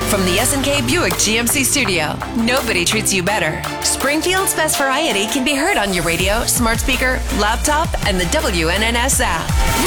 From the S&K Buick GMC studio, nobody treats you better. Springfield's best variety can be heard on your radio, smart speaker, laptop, and the WNNS app.